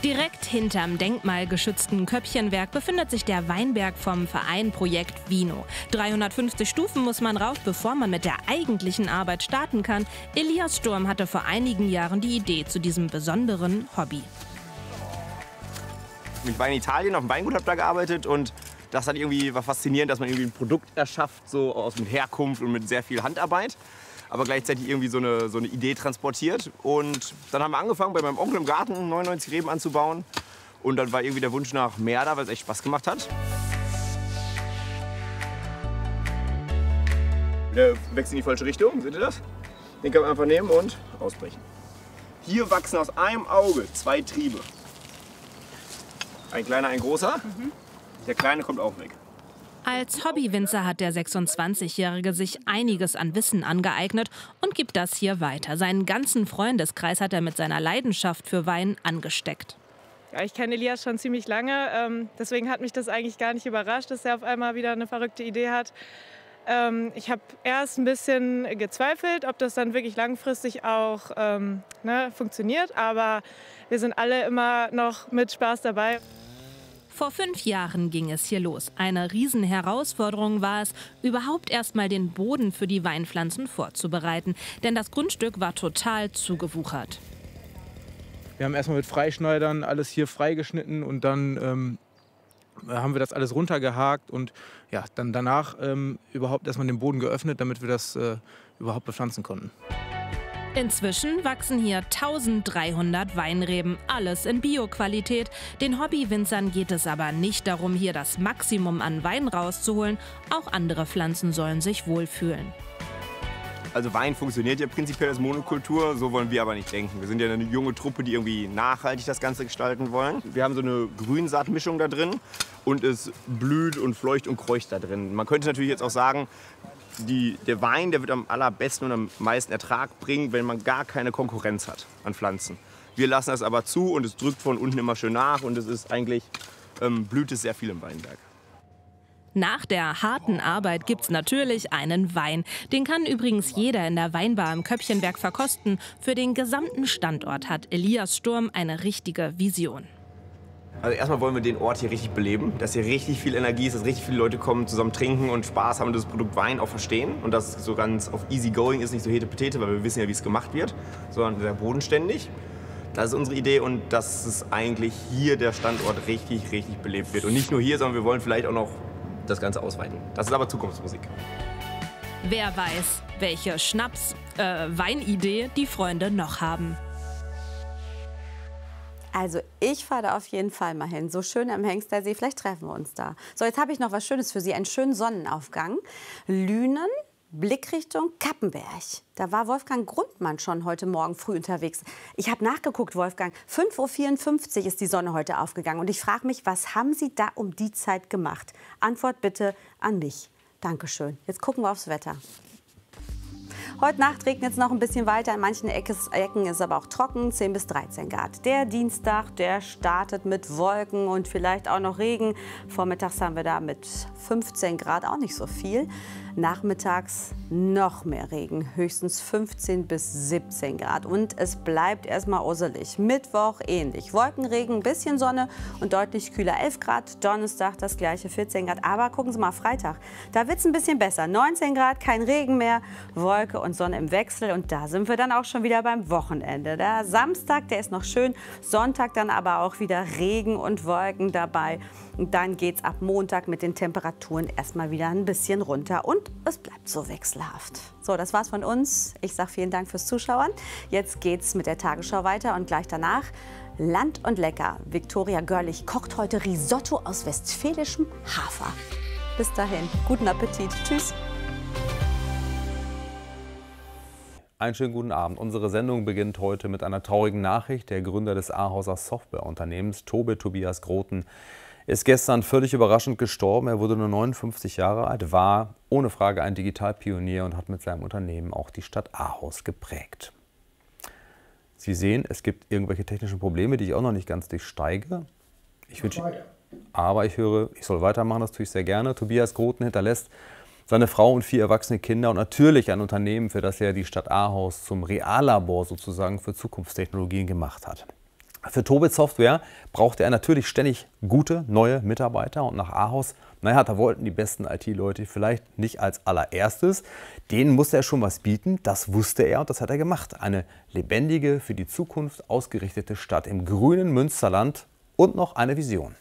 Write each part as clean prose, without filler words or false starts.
Direkt hinterm denkmalgeschützten Köppchenwerk befindet sich der Weinberg vom Verein Projekt Vino. 350 Stufen muss man rauf, bevor man mit der eigentlichen Arbeit starten kann. Elias Sturm hatte vor einigen Jahren die Idee zu diesem besonderen Hobby. Ich war in Italien, auf dem Weingut habe da gearbeitet und das hat irgendwie war faszinierend, dass man irgendwie ein Produkt erschafft, so aus mit Herkunft und mit sehr viel Handarbeit, aber gleichzeitig irgendwie so eine Idee transportiert. Und dann haben wir angefangen, bei meinem Onkel im Garten 99 Reben anzubauen. Und dann war irgendwie der Wunsch nach mehr da, weil es echt Spaß gemacht hat. Der wächst in die falsche Richtung, seht ihr das? Den kann man einfach nehmen und ausbrechen. Hier wachsen aus einem Auge 2 Triebe. Ein kleiner, ein großer. Der kleine kommt auch weg. Als Hobbywinzer hat der 26-Jährige sich einiges an Wissen angeeignet und gibt das hier weiter. Seinen ganzen Freundeskreis hat er mit seiner Leidenschaft für Wein angesteckt. Ja, ich kenne Elias schon ziemlich lange, deswegen hat mich das eigentlich gar nicht überrascht, dass er auf einmal wieder eine verrückte Idee hat. Ich habe erst ein bisschen gezweifelt, ob das dann wirklich langfristig auch funktioniert, aber wir sind alle immer noch mit Spaß dabei. Vor 5 Jahren ging es hier los. Eine Riesenherausforderung war es, überhaupt erst mal den Boden für die Weinpflanzen vorzubereiten. Denn das Grundstück war total zugewuchert. Wir haben erstmal mit Freischneidern alles hier freigeschnitten und dann haben wir das alles runtergehakt und ja, dann danach überhaupt erstmal den Boden geöffnet, damit wir das überhaupt bepflanzen konnten. Inzwischen wachsen hier 1300 Weinreben, alles in Bio-Qualität. Den Hobbywinzern geht es aber nicht darum, hier das Maximum an Wein rauszuholen. Auch andere Pflanzen sollen sich wohlfühlen. Also Wein funktioniert ja prinzipiell als Monokultur, so wollen wir aber nicht denken. Wir sind ja eine junge Truppe, die irgendwie nachhaltig das Ganze gestalten wollen. Wir haben so eine Grünsaatmischung da drin und es blüht und fleucht und kreucht da drin. Man könnte natürlich jetzt auch sagen, der Wein, der wird am allerbesten und am meisten Ertrag bringen, wenn man gar keine Konkurrenz hat an Pflanzen. Wir lassen das aber zu und es drückt von unten immer schön nach und es ist eigentlich, blüht es sehr viel im Weinberg. Nach der harten Arbeit gibt's natürlich einen Wein. Den kann übrigens jeder in der Weinbar im Köppchenwerk verkosten. Für den gesamten Standort hat Elias Sturm eine richtige Vision. Also erstmal wollen wir den Ort hier richtig beleben, dass hier richtig viel Energie ist, dass richtig viele Leute kommen, zusammen trinken und Spaß haben und das Produkt Wein auch verstehen. Und dass es so ganz auf easy going ist, nicht so Hetepetete, weil wir wissen ja, wie es gemacht wird, sondern sehr bodenständig. Das ist unsere Idee und dass es eigentlich hier der Standort richtig belebt wird. Und nicht nur hier, sondern wir wollen vielleicht auch noch das Ganze ausweiten. Das ist aber Zukunftsmusik. Wer weiß, welche Weinidee die Freunde noch haben. Also ich fahre da auf jeden Fall mal hin. So schön am Hengstersee, vielleicht treffen wir uns da. So, jetzt habe ich noch was Schönes für Sie. Einen schönen Sonnenaufgang. Lünen, Blickrichtung Cappenberg. Da war Wolfgang Grundmann schon heute Morgen früh unterwegs. Ich habe nachgeguckt, Wolfgang. 5:54 Uhr ist die Sonne heute aufgegangen. Und ich frage mich, was haben Sie da um die Zeit gemacht? Antwort bitte an mich. Dankeschön. Jetzt gucken wir aufs Wetter. Heute Nacht regnet es noch ein bisschen weiter, in manchen Ecken ist es aber auch trocken, 10 bis 13 Grad. Der Dienstag, der startet mit Wolken und vielleicht auch noch Regen. Vormittags haben wir da mit 15 Grad auch nicht so viel. Nachmittags noch mehr Regen, höchstens 15 bis 17 Grad. Und es bleibt erstmal usselig. Mittwoch ähnlich. Wolkenregen, ein bisschen Sonne und deutlich kühler, 11 Grad. Donnerstag das gleiche, 14 Grad. Aber gucken Sie mal, Freitag, da wird es ein bisschen besser. 19 Grad, kein Regen mehr, Wolke und Sonne im Wechsel. Und da sind wir dann auch schon wieder beim Wochenende. Der Samstag, der ist noch schön. Sonntag dann aber auch wieder Regen und Wolken dabei. Und dann geht es ab Montag mit den Temperaturen erstmal wieder ein bisschen runter. Und es bleibt so wechselhaft. So, das war's von uns. Ich sage vielen Dank fürs Zuschauen. Jetzt geht's mit der Tagesschau weiter und gleich danach Land und Lecker. Viktoria Görlich kocht heute Risotto aus westfälischem Hafer. Bis dahin, guten Appetit. Tschüss. Einen schönen guten Abend. Unsere Sendung beginnt heute mit einer traurigen Nachricht. Der Gründer des Ahauser Softwareunternehmens, Tobias Groten, ist gestern völlig überraschend gestorben. Er wurde nur 59 Jahre alt, war ohne Frage ein Digitalpionier und hat mit seinem Unternehmen auch die Stadt Ahaus geprägt. Sie sehen, es gibt irgendwelche technischen Probleme, die ich auch noch nicht ganz durchsteige. Aber ich höre, ich soll weitermachen, das tue ich sehr gerne. Tobias Groten hinterlässt seine Frau und 4 erwachsene Kinder und natürlich ein Unternehmen, für das er die Stadt Ahaus zum Reallabor sozusagen für Zukunftstechnologien gemacht hat. Für Tobit Software brauchte er natürlich ständig gute, neue Mitarbeiter. Und nach Ahaus, naja, da wollten die besten IT-Leute vielleicht nicht als allererstes. Denen musste er schon was bieten, das wusste er und das hat er gemacht. Eine lebendige, für die Zukunft ausgerichtete Stadt im grünen Münsterland und noch eine Vision.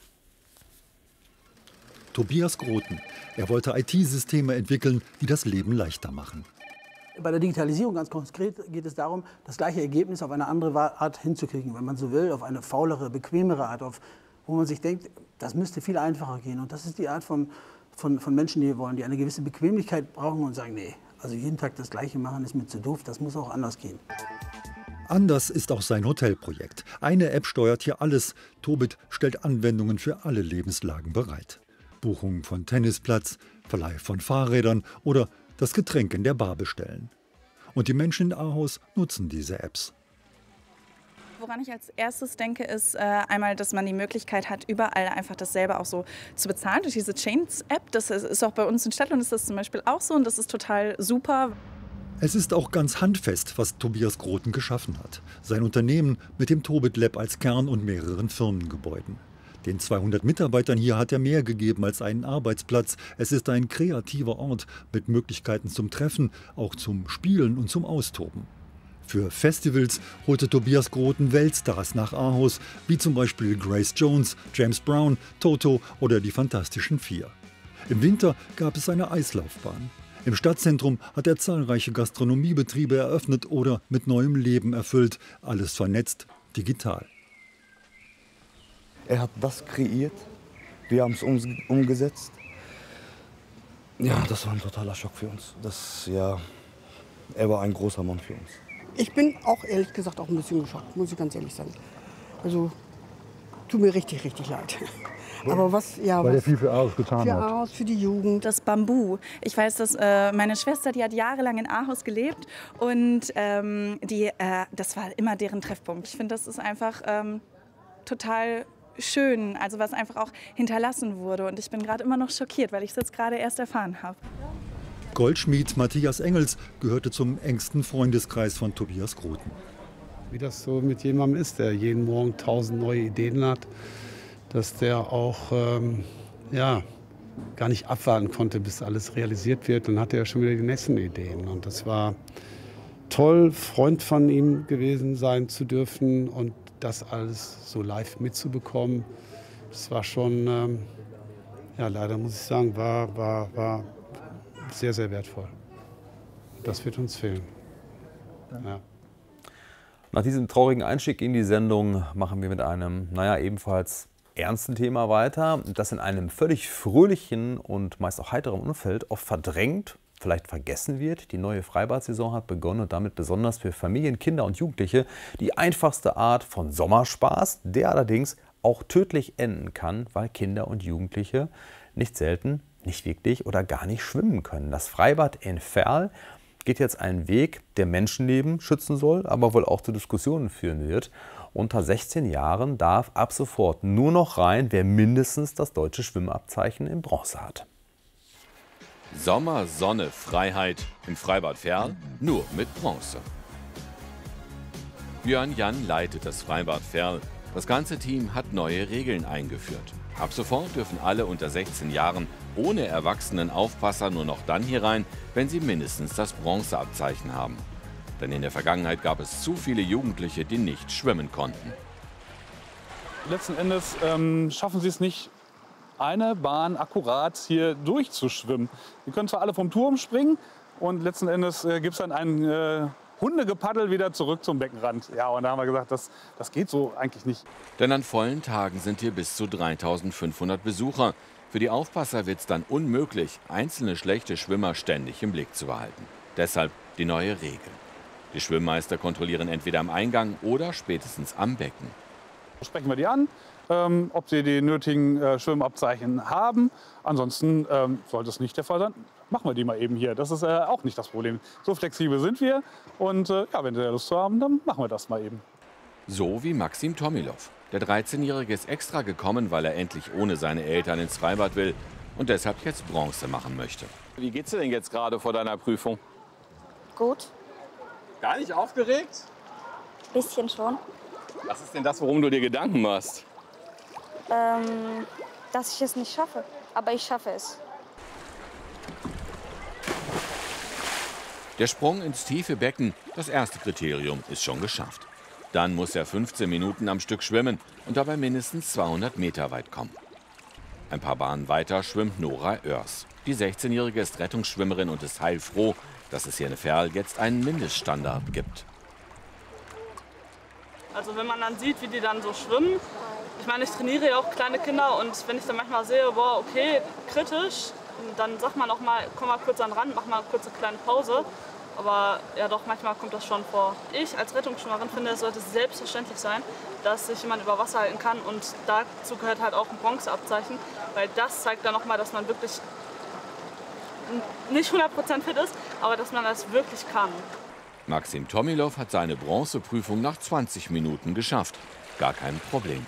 Tobias Groten. Er wollte IT-Systeme entwickeln, die das Leben leichter machen. Bei der Digitalisierung ganz konkret geht es darum, das gleiche Ergebnis auf eine andere Art hinzukriegen, wenn man so will, auf eine faulere, bequemere Art, wo man sich denkt, das müsste viel einfacher gehen. Und das ist die Art von Menschen, die wir wollen, die eine gewisse Bequemlichkeit brauchen und sagen, nee, also jeden Tag das Gleiche machen ist mir zu doof, das muss auch anders gehen. Anders ist auch sein Hotelprojekt. Eine App steuert hier alles. Tobit stellt Anwendungen für alle Lebenslagen bereit. Buchungen von Tennisplatz, Verleih von Fahrrädern oder das Getränk in der Bar bestellen. Und die Menschen in Ahaus nutzen diese Apps. Woran ich als erstes denke, ist einmal, dass man die Möglichkeit hat, überall einfach das selber auch so zu bezahlen durch diese Chains-App. Das ist auch bei uns in Stadtlohn ist das zum Beispiel auch so und das ist total super. Es ist auch ganz handfest, was Tobias Groten geschaffen hat. Sein Unternehmen mit dem Tobit Lab als Kern und mehreren Firmengebäuden. Den 200 Mitarbeitern hier hat er mehr gegeben als einen Arbeitsplatz. Es ist ein kreativer Ort mit Möglichkeiten zum Treffen, auch zum Spielen und zum Austoben. Für Festivals holte Tobias Groten Weltstars nach Ahaus, wie zum Beispiel Grace Jones, James Brown, Toto oder die Fantastischen Vier. Im Winter gab es eine Eislaufbahn. Im Stadtzentrum hat er zahlreiche Gastronomiebetriebe eröffnet oder mit neuem Leben erfüllt. Alles vernetzt, digital. Er hat das kreiert, wir haben es umgesetzt. Ja, das war ein totaler Schock für uns. Er war ein großer Mann für uns. Ich bin auch ehrlich gesagt auch ein bisschen geschockt, muss ich ganz ehrlich sagen. Also, tut mir richtig, richtig leid. Aber weil er viel für Ahaus getan für hat. Ahaus, für die Jugend. Das Bambu. Ich weiß, dass meine Schwester, die hat jahrelang in Ahaus gelebt und das war immer deren Treffpunkt. Ich finde, das ist einfach total schön, also was einfach auch hinterlassen wurde. Und ich bin gerade immer noch schockiert, weil ich es jetzt gerade erst erfahren habe. Goldschmied Matthias Engels gehörte zum engsten Freundeskreis von Tobias Groten. Wie das so mit jemandem ist, der jeden Morgen 1000 neue Ideen hat, dass der auch gar nicht abwarten konnte, bis alles realisiert wird. Dann hatte er schon wieder die nächsten Ideen. Und das war toll, Freund von ihm gewesen sein zu dürfen und das alles so live mitzubekommen. Das war schon, leider muss ich sagen, war sehr, sehr wertvoll. Das wird uns fehlen. Ja. Nach diesem traurigen Einstieg in die Sendung machen wir mit einem, ebenfalls ernsten Thema weiter, das in einem völlig fröhlichen und meist auch heiteren Umfeld oft verdrängt, vielleicht vergessen wird. Die neue Freibad-Saison hat begonnen und damit besonders für Familien, Kinder und Jugendliche die einfachste Art von Sommerspaß, der allerdings auch tödlich enden kann, weil Kinder und Jugendliche nicht selten nicht wirklich oder gar nicht schwimmen können. Das Freibad in Verl geht jetzt einen Weg, der Menschenleben schützen soll, aber wohl auch zu Diskussionen führen wird. Unter 16 Jahren darf ab sofort nur noch rein, wer mindestens das deutsche Schwimmabzeichen in Bronze hat. Sommer, Sonne, Freiheit im Freibad Verl, nur mit Bronze. Björn Jan leitet das Freibad Verl. Das ganze Team hat neue Regeln eingeführt. Ab sofort dürfen alle unter 16 Jahren ohne Erwachsenenaufpasser nur noch dann hier rein, wenn sie mindestens das Bronzeabzeichen haben. Denn in der Vergangenheit gab es zu viele Jugendliche, die nicht schwimmen konnten. Letzten Endes schaffen sie es nicht, eine Bahn akkurat hier durchzuschwimmen. Die können zwar alle vom Turm springen und letzten Endes gibt es dann ein Hundegepaddel wieder zurück zum Beckenrand. Ja, und da haben wir gesagt, das geht so eigentlich nicht. Denn an vollen Tagen sind hier bis zu 3500 Besucher. Für die Aufpasser wird es dann unmöglich, einzelne schlechte Schwimmer ständig im Blick zu behalten. Deshalb die neue Regel. Die Schwimmmeister kontrollieren entweder am Eingang oder spätestens am Becken. Sprechen wir die an, ob sie die nötigen Schwimmabzeichen haben. Ansonsten sollte es nicht der Fall sein, machen wir die mal eben hier. Das ist auch nicht das Problem. So flexibel sind wir und wenn sie Lust haben, dann machen wir das mal eben. So wie Maxim Tomilov. Der 13-Jährige ist extra gekommen, weil er endlich ohne seine Eltern ins Freibad will und deshalb jetzt Bronze machen möchte. Wie geht's dir denn jetzt gerade vor deiner Prüfung? Gut. Gar nicht aufgeregt? Bisschen schon. Was ist denn das, worum du dir Gedanken machst? Dass ich es nicht schaffe. Aber ich schaffe es. Der Sprung ins tiefe Becken, das erste Kriterium, ist schon geschafft. Dann muss er 15 Minuten am Stück schwimmen und dabei mindestens 200 Meter weit kommen. Ein paar Bahnen weiter schwimmt Nora Oers. Die 16-Jährige ist Rettungsschwimmerin und ist heilfroh, dass es hier in Verl jetzt einen Mindeststandard gibt. Also wenn man dann sieht, wie die dann so schwimmen. Ich meine, ich trainiere ja auch kleine Kinder und wenn ich dann manchmal sehe, boah, okay, kritisch, dann sagt man auch mal, komm mal kurz an den Rand, mach mal kurz eine kleine Pause. Aber ja doch, manchmal kommt das schon vor. Ich als Rettungsschwimmerin finde, es sollte selbstverständlich sein, dass sich jemand über Wasser halten kann. Und dazu gehört halt auch ein Bronzeabzeichen, weil das zeigt dann nochmal, dass man wirklich nicht 100% fit ist, aber dass man das wirklich kann. Maxim Tomilov hat seine Bronzeprüfung nach 20 Minuten geschafft. Gar kein Problem.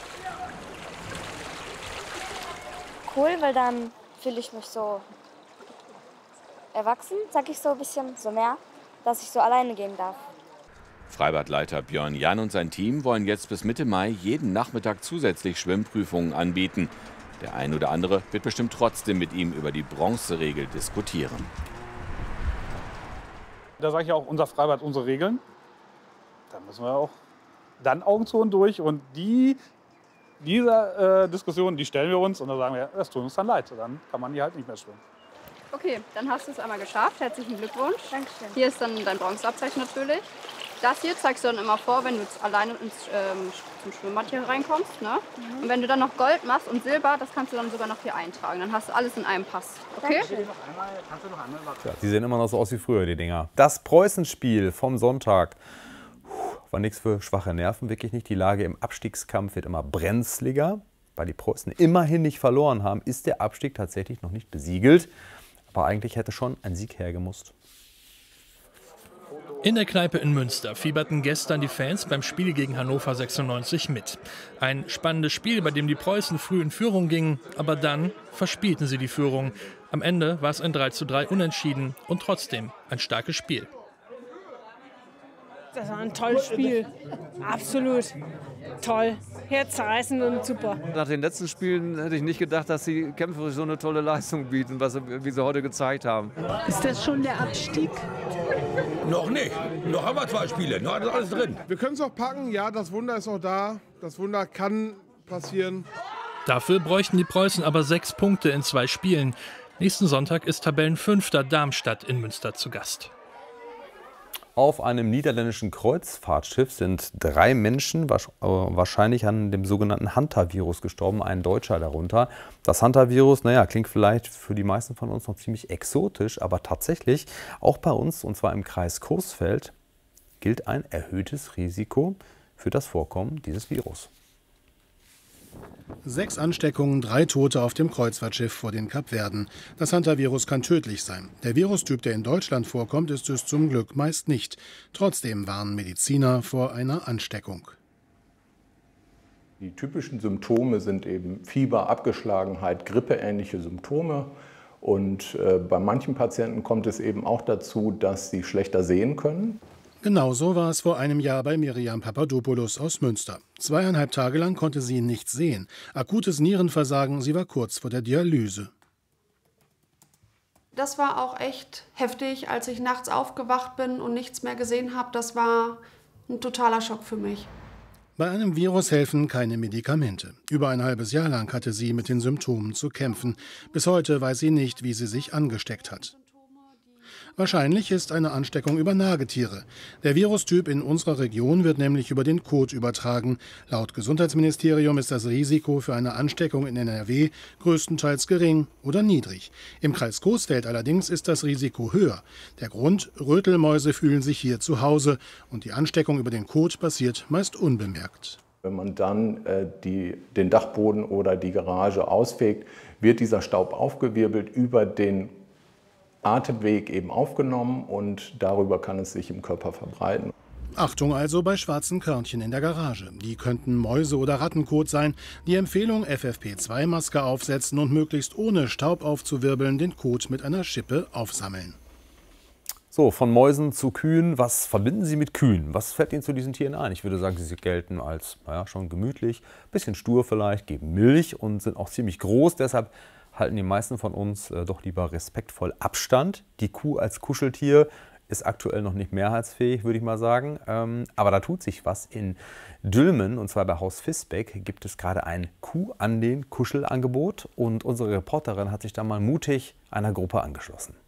Cool, weil dann fühle ich mich so erwachsen, sag ich so ein bisschen, so mehr, dass ich so alleine gehen darf. Freibadleiter Björn Jan und sein Team wollen jetzt bis Mitte Mai jeden Nachmittag zusätzlich Schwimmprüfungen anbieten. Der ein oder andere wird bestimmt trotzdem mit ihm über die Bronzeregel diskutieren. Da sage ich auch, unser Freibad, unsere Regeln. Da müssen wir auch dann Augen zu und durch. Und diese Diskussion, die stellen wir uns und dann sagen wir, das tut uns dann leid. Dann kann man hier halt nicht mehr schwimmen. Okay, dann hast du es einmal geschafft. Herzlichen Glückwunsch. Dankeschön. Hier ist dann dein Bronzeabzeichen natürlich. Das hier zeigst du dann immer vor, wenn du jetzt alleine zum Schwimmbad hier reinkommst. Ne? Und wenn du dann noch Gold machst und Silber, das kannst du dann sogar noch hier eintragen. Dann hast du alles in einem Pass. Okay? Ja, die sehen immer noch so aus wie früher, die Dinger. Das Preußenspiel vom Sonntag war nichts für schwache Nerven, wirklich nicht. Die Lage im Abstiegskampf wird immer brenzliger. Weil die Preußen immerhin nicht verloren haben, ist der Abstieg tatsächlich noch nicht besiegelt. Aber eigentlich hätte schon ein Sieg hergemusst. In der Kneipe in Münster fieberten gestern die Fans beim Spiel gegen Hannover 96 mit. Ein spannendes Spiel, bei dem die Preußen früh in Führung gingen, aber dann verspielten sie die Führung. Am Ende war es ein 3:3 Unentschieden und trotzdem ein starkes Spiel. Das war ein tolles Spiel. Absolut toll. Herzzerreißend und super. Nach den letzten Spielen hätte ich nicht gedacht, dass sie kämpferisch so eine tolle Leistung bieten, wie sie heute gezeigt haben. Ist das schon der Abstieg? Noch nicht. Noch haben wir 2 Spiele. Noch ist alles drin. Wir können es auch packen. Ja, das Wunder ist auch da. Das Wunder kann passieren. Dafür bräuchten die Preußen aber 6 Punkte in 2 Spielen. Nächsten Sonntag ist Tabellenfünfter Darmstadt in Münster zu Gast. Auf einem niederländischen Kreuzfahrtschiff sind 3 Menschen wahrscheinlich an dem sogenannten Hantavirus gestorben, ein Deutscher darunter. Das Hantavirus, naja, klingt vielleicht für die meisten von uns noch ziemlich exotisch, aber tatsächlich auch bei uns, und zwar im Kreis Coesfeld, gilt ein erhöhtes Risiko für das Vorkommen dieses Virus. 6 Ansteckungen, 3 Tote auf dem Kreuzfahrtschiff vor den Kapverden. Das Hantavirus kann tödlich sein. Der Virustyp, der in Deutschland vorkommt, ist es zum Glück meist nicht. Trotzdem warnen Mediziner vor einer Ansteckung. Die typischen Symptome sind eben Fieber, Abgeschlagenheit, grippeähnliche Symptome. Und bei manchen Patienten kommt es eben auch dazu, dass sie schlechter sehen können. Genauso war es vor einem Jahr bei Miriam Papadopoulos aus Münster. 2,5 Tage lang konnte sie nichts sehen. Akutes Nierenversagen, sie war kurz vor der Dialyse. Das war auch echt heftig, als ich nachts aufgewacht bin und nichts mehr gesehen habe. Das war ein totaler Schock für mich. Bei einem Virus helfen keine Medikamente. Über ein halbes Jahr lang hatte sie mit den Symptomen zu kämpfen. Bis heute weiß sie nicht, wie sie sich angesteckt hat. Wahrscheinlich ist eine Ansteckung über Nagetiere. Der Virustyp in unserer Region wird nämlich über den Kot übertragen. Laut Gesundheitsministerium ist das Risiko für eine Ansteckung in NRW größtenteils gering oder niedrig. Im Kreis Coesfeld allerdings ist das Risiko höher. Der Grund: Rötelmäuse fühlen sich hier zu Hause und die Ansteckung über den Kot passiert meist unbemerkt. Wenn man dann den Dachboden oder die Garage ausfegt, wird dieser Staub aufgewirbelt, über den Atemweg eben aufgenommen und darüber kann es sich im Körper verbreiten. Achtung also bei schwarzen Körnchen in der Garage. Die könnten Mäuse- oder Rattenkot sein. Die Empfehlung: FFP2-Maske aufsetzen und möglichst ohne Staub aufzuwirbeln den Kot mit einer Schippe aufsammeln. So, von Mäusen zu Kühen. Was verbinden Sie mit Kühen? Was fällt Ihnen zu diesen Tieren ein? Ich würde sagen, sie gelten als schon gemütlich, bisschen stur vielleicht, geben Milch und sind auch ziemlich groß. Deshalb halten die meisten von uns doch lieber respektvoll Abstand. Die Kuh als Kuscheltier ist aktuell noch nicht mehrheitsfähig, würde ich mal sagen. Aber da tut sich was. In Dülmen, und zwar bei Haus Visbeck, gibt es gerade ein Kuh an den Kuschelangebot. Und unsere Reporterin hat sich da mal mutig einer Gruppe angeschlossen.